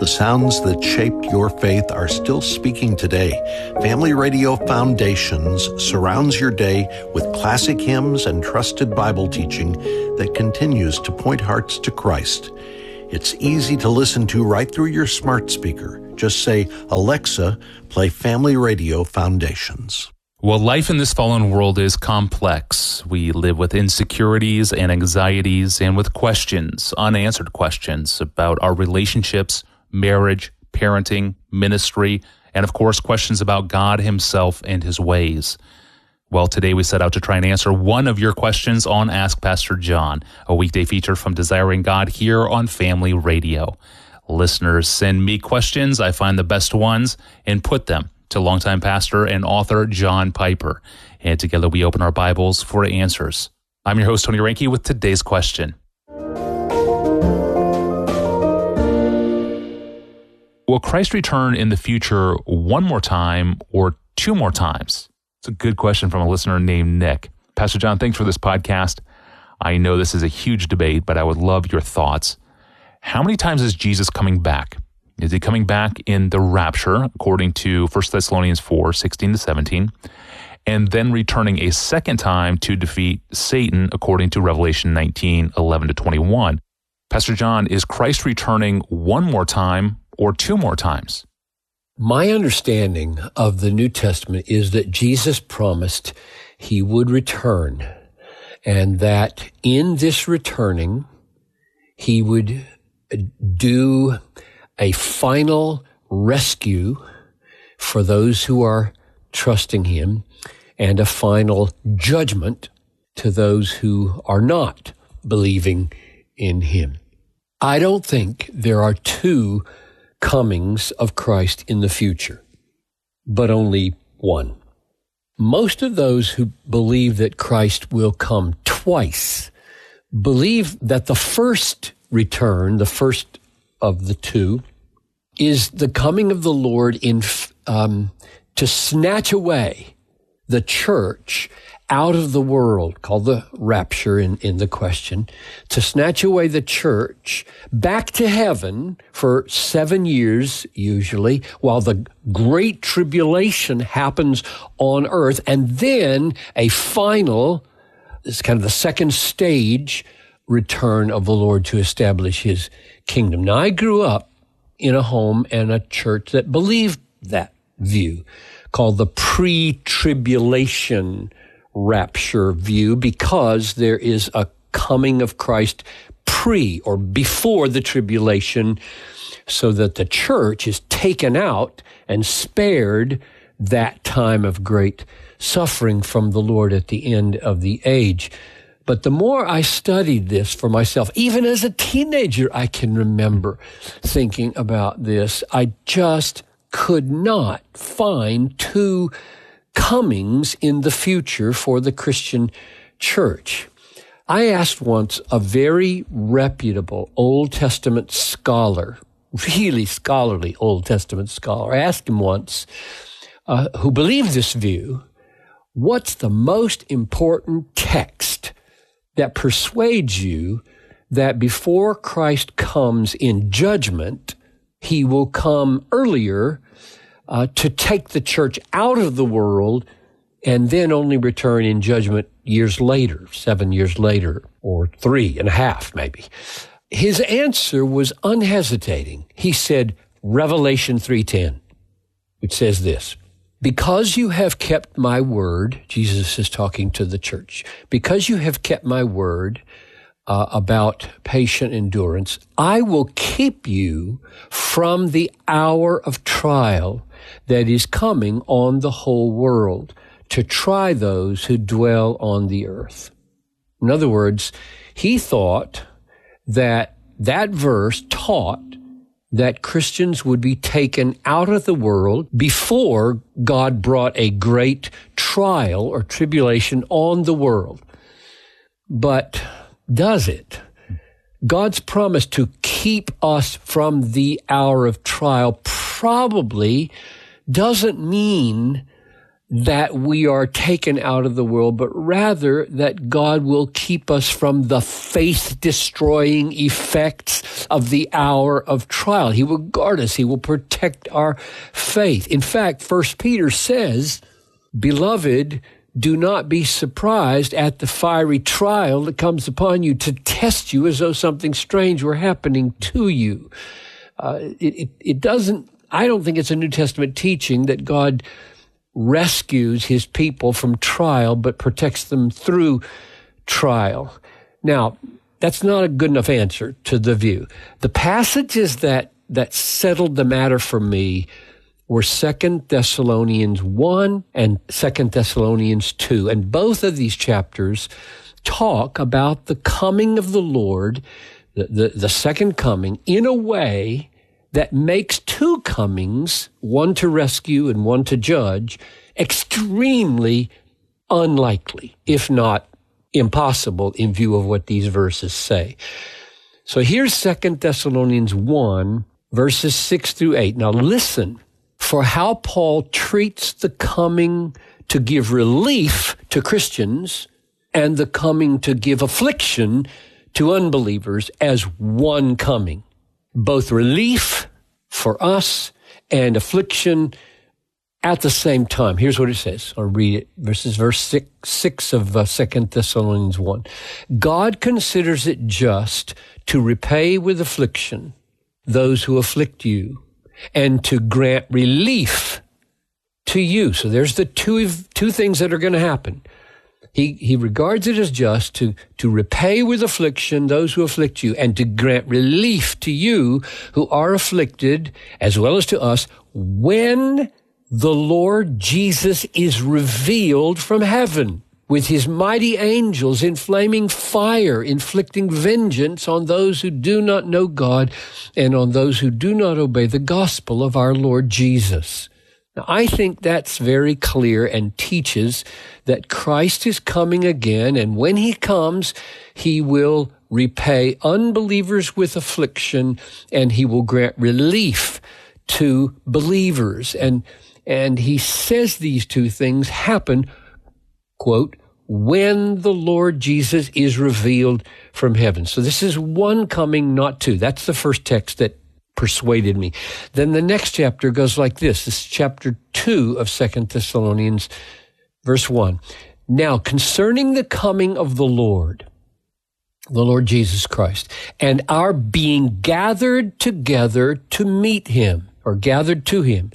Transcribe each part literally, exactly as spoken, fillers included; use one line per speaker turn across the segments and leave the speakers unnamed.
The sounds that shaped your faith are still speaking today. Family Radio Foundations surrounds your day with classic hymns and trusted Bible teaching that continues to point hearts to Christ. It's easy to listen to right through your smart speaker. Just say, Alexa, play Family Radio Foundations.
Well, life in this fallen world is complex. We live with insecurities and anxieties and with questions, unanswered questions about our relationships, marriage, parenting, ministry, and of course, questions about God himself and his ways. Well, today we set out to try and answer one of your questions on Ask Pastor John, a weekday feature from Desiring God here on Family Radio. Listeners send me questions. I find the best ones and put them to longtime pastor and author John Piper. And together we open our Bibles for answers. I'm your host, Tony Reinke, with today's question. Will Christ return in the future one more time or two more times? It's a good question from a listener named Nick. Pastor John, thanks for this podcast. I know this is a huge debate, but I would love your thoughts. How many times is Jesus coming back? Is he coming back in the rapture, according to First Thessalonians four, sixteen to seventeen, and then returning a second time to defeat Satan, according to Revelation nineteen, eleven to twenty-one? Pastor John, is Christ returning one more time or two more times?
My understanding of the New Testament is that Jesus promised he would return, and that in this returning, he would do a final rescue for those who are trusting him, and a final judgment to those who are not believing in him. I don't think there are two comings of Christ in the future, but only one. Most of those who believe that Christ will come twice believe that the first return, the first of the two, is the coming of the Lord in um, to snatch away the church out of the world, called the rapture in, in the question, to snatch away the church back to heaven for seven years, usually, while the great tribulation happens on earth, and then a final, this is kind of the second stage, return of the Lord to establish his kingdom. Now, I grew up in a home and a church that believed that view, called the pre-tribulation rapture view, because there is a coming of Christ pre or before the tribulation, so that the church is taken out and spared that time of great suffering from the Lord at the end of the age. But the more I studied this for myself, even as a teenager, I can remember thinking about this. I just could not find two comings in the future for the Christian church. I asked once a very reputable Old Testament scholar, really scholarly Old Testament scholar, I asked him once, uh, who believed this view, what's the most important text that persuades you that before Christ comes in judgment, he will come earlier uh, to take the church out of the world and then only return in judgment years later, seven years later, or three and a half maybe? His answer was unhesitating. He said, Revelation three ten, which says this, because you have kept my word, Jesus is talking to the church, because you have kept my word uh, about patient endurance, I will keep you from the hour of trial that is coming on the whole world to try those who dwell on the earth. In other words, he thought that that verse taught that Christians would be taken out of the world before God brought a great trial or tribulation on the world. But does it? God's promise to keep us from the hour of trial probably doesn't mean that we are taken out of the world, but rather that God will keep us from the faith-destroying effects of the hour of trial. He will guard us. He will protect our faith. In fact, First Peter says, "Beloved, do not be surprised at the fiery trial that comes upon you to test you as though something strange were happening to you." Uh, it, it, it doesn't, I don't think it's a New Testament teaching that God rescues his people from trial, but protects them through trial. Now, that's not a good enough answer to the view. The passages that, that settled the matter for me were Second Thessalonians one and Second Thessalonians two. And both of these chapters talk about the coming of the Lord, the, the, the second coming, in a way that makes two comings, one to rescue and one to judge, extremely unlikely, if not impossible, in view of what these verses say. So here's Second Thessalonians one, verses six through eight. Now listen for how Paul treats the coming to give relief to Christians and the coming to give affliction to unbelievers as one coming. Both relief for us and affliction at the same time. Here's what it says. I'll read it. This is verse six, six of uh, Second Thessalonians one. God considers it just to repay with affliction those who afflict you and to grant relief to you. So there's the two, two things that are going to happen. He, he regards it as just to, to repay with affliction those who afflict you and to grant relief to you who are afflicted, as well as to us, when the Lord Jesus is revealed from heaven with his mighty angels in flaming fire, inflicting vengeance on those who do not know God and on those who do not obey the gospel of our Lord Jesus. Now, I think that's very clear and teaches that Christ is coming again, and when he comes, he will repay unbelievers with affliction, and he will grant relief to believers. And, and he says these two things happen, quote, when the Lord Jesus is revealed from heaven. So this is one coming, not two. That's the first text that persuaded me. Then the next chapter goes like this. This is chapter two of Second Thessalonians, verse one. Now, concerning the coming of the Lord, the Lord Jesus Christ, and our being gathered together to meet him, or gathered to him,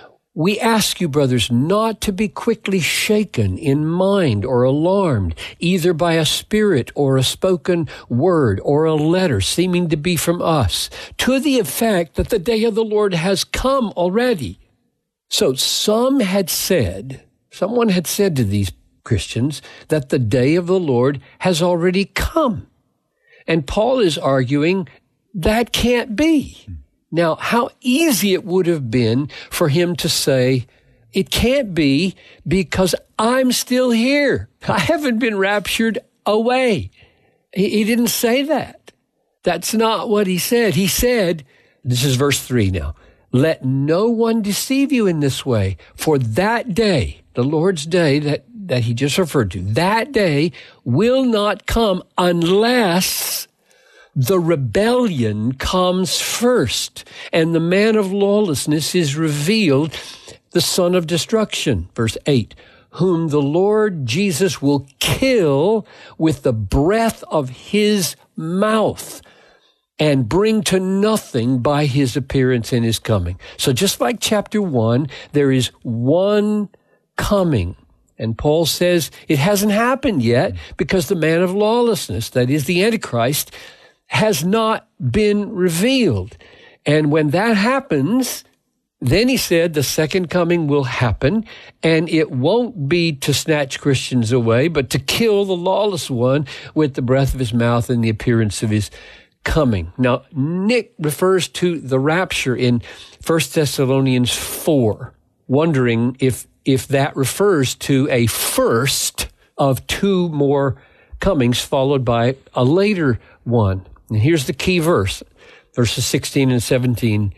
we ask you, brothers, not to be quickly shaken in mind or alarmed, either by a spirit or a spoken word or a letter seeming to be from us, to the effect that the day of the Lord has come already. So some had said, someone had said to these Christians that the day of the Lord has already come. And Paul is arguing that can't be. Now, how easy it would have been for him to say, it can't be because I'm still here. I haven't been raptured away. He, he didn't say that. That's not what he said. He said, this is verse three now, let no one deceive you in this way, for that day, the Lord's day that, that he just referred to, that day will not come unless the rebellion comes first, and the man of lawlessness is revealed, the son of destruction. Verse eight, whom the Lord Jesus will kill with the breath of his mouth and bring to nothing by his appearance and his coming. So just like chapter one, there is one coming. And Paul says it hasn't happened yet because the man of lawlessness, that is the Antichrist, has not been revealed. And when that happens, then he said the second coming will happen, and it won't be to snatch Christians away, but to kill the lawless one with the breath of his mouth and the appearance of his coming. Now, Nick refers to the rapture in First Thessalonians four, wondering if, if that refers to a first of two more comings followed by a later one. And here's the key verse, verses sixteen and seventeen.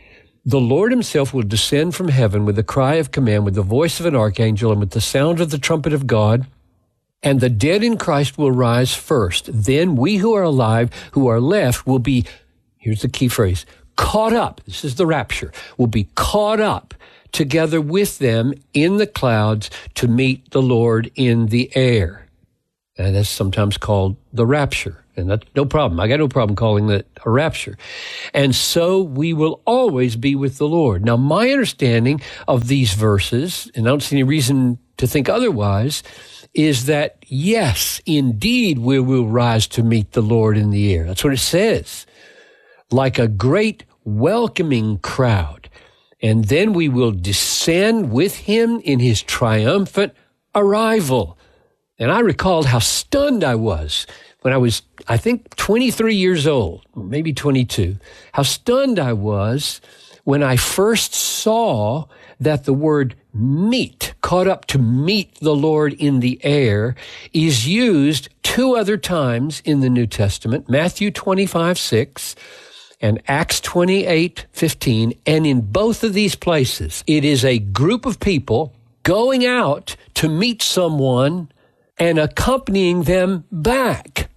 The Lord himself will descend from heaven with the cry of command, with the voice of an archangel, and with the sound of the trumpet of God. And the dead in Christ will rise first. Then we who are alive, who are left, will be, here's the key phrase, caught up. This is the rapture. Will be caught up together with them in the clouds to meet the Lord in the air. And that's sometimes called the rapture. And that's no problem. I got no problem calling it a rapture. And so we will always be with the Lord. Now, my understanding of these verses, and I don't see any reason to think otherwise, is that, yes, indeed, we will rise to meet the Lord in the air. That's what it says. Like a great welcoming crowd. And then we will descend with him in his triumphant arrival. And I recalled how stunned I was when I was, I think, twenty-three years old, maybe twenty-two, how stunned I was when I first saw that the word meet, caught up to meet the Lord in the air, is used two other times in the New Testament, Matthew twenty-five six and Acts twenty-eight fifteen. And in both of these places, it is a group of people going out to meet someone and accompanying them back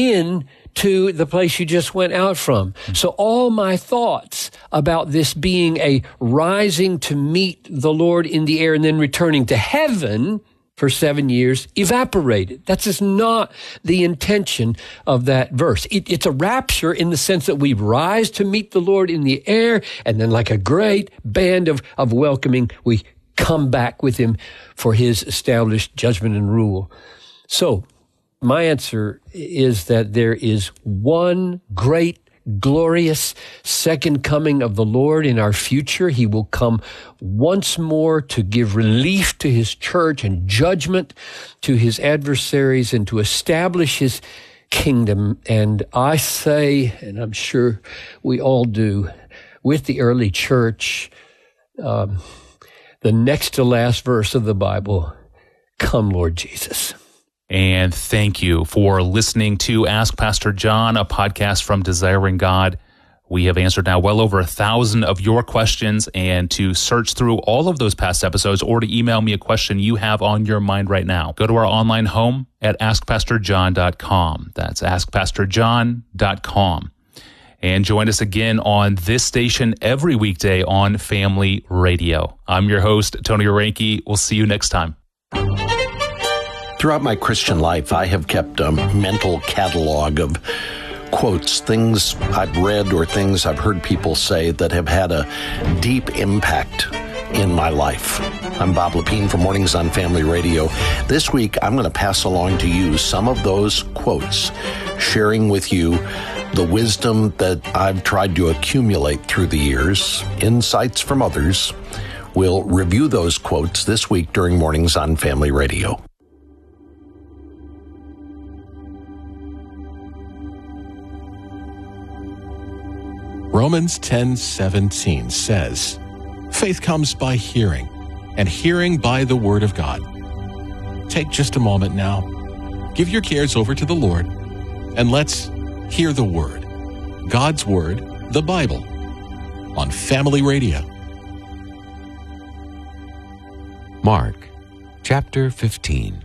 into the place you just went out from. So all my thoughts about this being a rising to meet the Lord in the air and then returning to heaven for seven years evaporated. That's just not the intention of that verse. It, it's a rapture in the sense that we rise to meet the Lord in the air, and then like a great band of, of welcoming, we come back with him for his established judgment and rule. So my answer is that there is one great, glorious second coming of the Lord in our future. He will come once more to give relief to his church and judgment to his adversaries and to establish his kingdom. And I say, and I'm sure we all do, with the early church, um, the next to last verse of the Bible, come, Lord Jesus.
And thank you for listening to Ask Pastor John, a podcast from Desiring God. We have answered now well over a thousand of your questions, and to search through all of those past episodes or to email me a question you have on your mind right now, go to our online home at ask pastor john dot com. That's ask pastor john dot com. And join us again on this station every weekday on Family Radio. I'm your host, Tony Reinke. We'll see you next time.
Throughout my Christian life, I have kept a mental catalog of quotes, things I've read or things I've heard people say that have had a deep impact in my life. I'm Bob Lepine from Mornings on Family Radio. This week, I'm going to pass along to you some of those quotes, sharing with you the wisdom that I've tried to accumulate through the years, insights from others. We'll review those quotes this week during Mornings on Family Radio.
Romans ten seventeen says, faith comes by hearing, and hearing by the word of God. Take just a moment now. Give your cares over to the Lord, and let's hear the word, God's word, the Bible, on Family Radio.
Mark, chapter fifteen.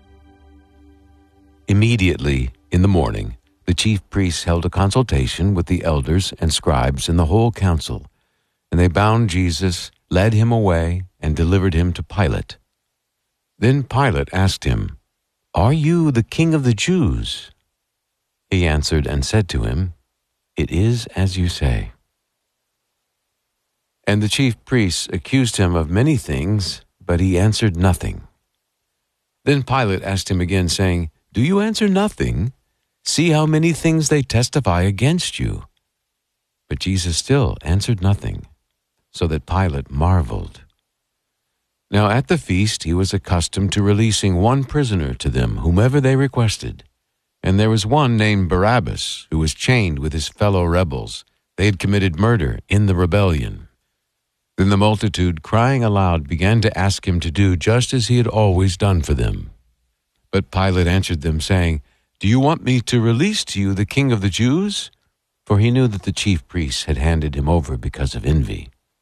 Immediately in the morning, the chief priests held a consultation with the elders and scribes and the whole council, and they bound Jesus, led him away, and delivered him to Pilate. Then Pilate asked him, "Are you the king of the Jews?" He answered and said to him, "It is as you say." And the chief priests accused him of many things, but he answered nothing. Then Pilate asked him again, saying, "Do you answer nothing? See how many things they testify against you." But Jesus still answered nothing, so that Pilate marveled. Now at the feast he was accustomed to releasing one prisoner to them, whomever they requested. And there was one named Barabbas, who was chained with his fellow rebels. They had committed murder in the rebellion. Then the multitude, crying aloud, began to ask him to do just as he had always done for them. But Pilate answered them, saying, "Do you want me to release to you the king of the Jews?" For he knew that the chief priests had handed him over because of envy.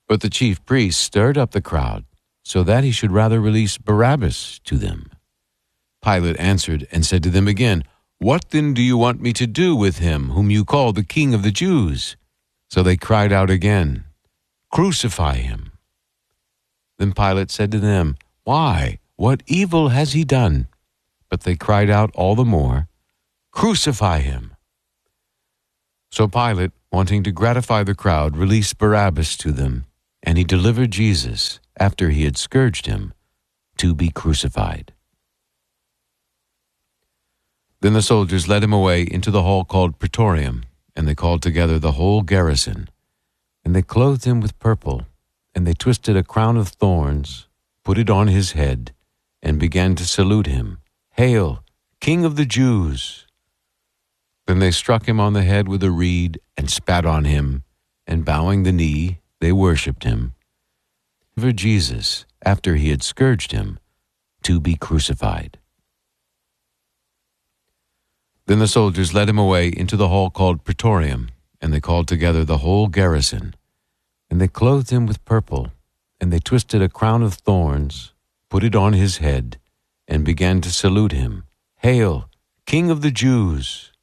But the chief priests stirred up the crowd, so that he should rather release Barabbas to them. Pilate answered and said to them again, "What then do you want me to do with him whom you call the King of the Jews?" So they cried out again, "Crucify him." Then Pilate said to them, "Why? What evil has he done?" But they cried out all the more, "Crucify him." So Pilate, wanting to gratify the crowd, released Barabbas to them, and he delivered Jesus, after he had scourged him, to be crucified. Then the soldiers led him away into the hall called Praetorium, and they called together the whole garrison. And they clothed him with purple, and they twisted a crown of thorns, put it on his head, and began to salute him, "Hail, King of the Jews!" Then they struck him on the head with a reed, and spat on him, and bowing the knee, they worshipped him. For Jesus, after he had scourged him, to be crucified. Then the soldiers led him away into the hall called Praetorium, and they called together the whole garrison. And they clothed him with purple, and they twisted a crown of thorns, put it on his head, and began to salute him, "Hail, King of the Jews!"